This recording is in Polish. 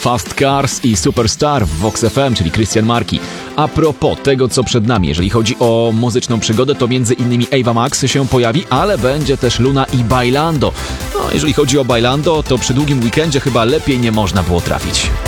Fast Cars i Superstar w Vox FM, czyli Christian Marki. A propos tego, co przed nami, jeżeli chodzi o muzyczną przygodę, to między innymi Ava Max się pojawi, ale będzie też Luna i Bailando. No, jeżeli chodzi o Bailando, to przy długim weekendzie chyba lepiej nie można było trafić.